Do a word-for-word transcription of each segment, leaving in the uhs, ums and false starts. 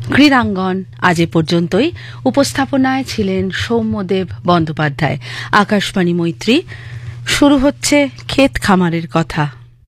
ক্রীড়াঙ্গন আজ এ পর্যন্তই। উপস্থাপনায় ছিলেন সৌম্যদেব বন্দ্যোপাধ্যায়। আকাশবাণী মৈত্রী, শুরু হচ্ছে ক্ষেত খামারের কথা।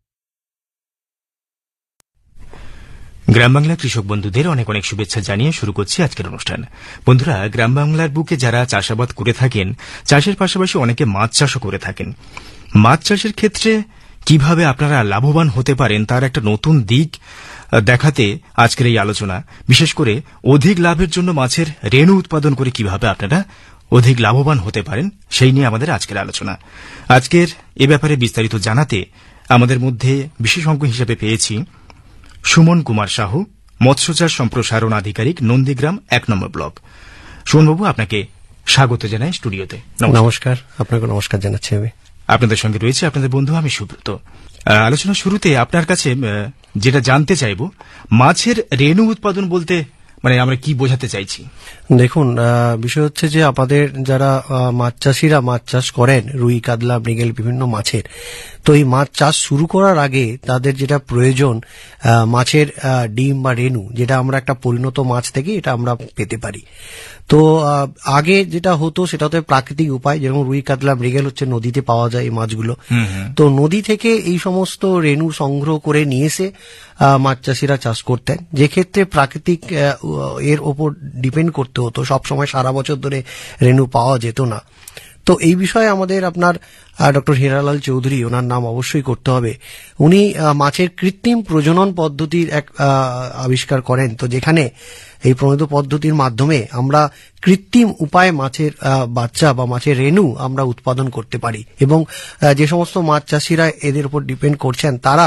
গ্রাম বাংলা কৃষক বন্ধুদের অনেক অনেক শুভেচ্ছা জানিয়ে শুরু করছি আজকের অনুষ্ঠান। বন্ধুরা, গ্রাম বাংলার বুকে যারা চাষাবাদ করে থাকেন, চাষের পাশাপাশি অনেকে মাছ চাষও করে থাকেন। মাছ চাষের ক্ষেত্রে কিভাবে আপনারা লাভবান হতে পারেন তার একটা নতুন দিক দেখাতে আজকের এই আলোচনা। বিশেষ করে অধিক লাভের জন্য মাছের রেণু উৎপাদন করে কিভাবে আপনারা অধিক লাভবান হতে পারেন সেই নিয়ে আমাদের আজকের আলোচনা। আজকের এ ব্যাপারে বিস্তারিত জানাতে আমাদের মধ্যে বিশেষজ্ঞ হিসেবে পেয়েছি সুমন কুমার সাহু, মৎস্যচাষ সম্প্রসারণ আধিকারিক, নন্দীগ্রাম এক নম্বর ব্লক। সুমনবাবু, আপনাকে স্বাগত জানাই স্টুডিওতে। নমস্কার। আপনাকে নমস্কার জানাচ্ছি আমি। আপনাদের সঙ্গে রয়েছে আপনাদের বন্ধু আমি সুব্রত। আলোচনা শুরুতে আপনার কাছে যেটা জানতে চাইব, মাছের রেণু উৎপাদন বলতে মানে আমরা কি বোঝাতে চাইছি? দেখুন, বিষয় হচ্ছে যে আমাদের যারা মাছ চাষিরা মাছ চাষ করেন, রুই, কাতলা, মৃগেল, বিভিন্ন মাছের, তো এই মাছ চাষ শুরু করার আগে তাদের যেটা প্রয়োজন মাছের ডিম বা রেণু, যেটা আমরা একটা পরিণত মাছ থেকে এটা আমরা পেতে পারি। তো আগে যেটা হতো সেটা হচ্ছে প্রাকৃতিক উপায়, যেরকম রুই, কাতলা, মৃগেল হচ্ছে নদীতে পাওয়া যায় এই মাছগুলো। তো নদী থেকে এই সমস্ত রেণু সংগ্রহ করে নিয়ে এসে মাছ চাষিরা চাষ করতেন, যে ক্ষেত্রে প্রাকৃতিক এর ওপর ডিপেন্ড করতে হতো। সবসময় সারা বছর ধরে রেণু পাওয়া যেত না। তো এই বিষয়ে আমাদের আপনার ডক্টর হীরালাল চৌধুরী, ওনার নাম অবশ্যই করতে হবে। উনি মাছের কৃত্রিম প্রজনন পদ্ধতির এক আবিষ্কার করেন। তো যেখানে এই প্রণীত পদ্ধতির মাধ্যমে আমরা কৃত্রিম উপায়ে মাছের বাচ্চা বা মাছের রেণু আমরা উৎপাদন করতে পারি, এবং যে সমস্ত মাছ চাষিরা এদের উপর ডিপেন্ড করছেন তারা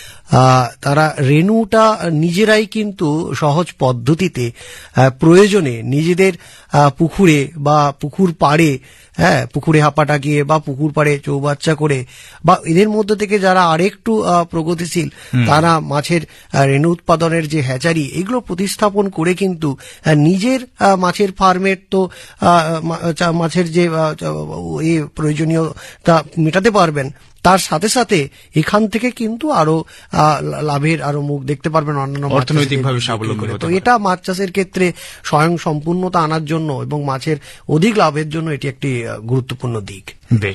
তারা রেণুটা নিজেরাই কিন্তু সহজ পদ্ধতিতে প্রয়োজনে নিজেদের পুকুরে বা পুকুর পাড়ে, হ্যাঁ পুকুরে হাঁপাটা গিয়ে বা পুকুর পাড়ে চৌবাচ্চা করে, বা এদের মধ্যে থেকে যারা আরেকটু প্রগতিশীল তারা মাছের রেণু উৎপাদনের যে হ্যাচারি, এগুলো প্রতিস্থাপন করে কিন্তু নিজের মাছের ফার্মের তো মাছের যে প্রয়োজনীয়তা মেটাতে পারবেন, তার সাথে সাথে এখান থেকে কিন্তু আরো লাভের আরো মুখ দেখতে পারবেন, অন্যান্য অর্থনৈতিকভাবে স্বাবলম্বী হতে। তো এটা মাছ চাষের ক্ষেত্রে স্বয়ং সম্পূর্ণতা আনার জন্য এবং মাছের অধিক লাভের জন্য এটি একটি গুরুত্বপূর্ণ দিক।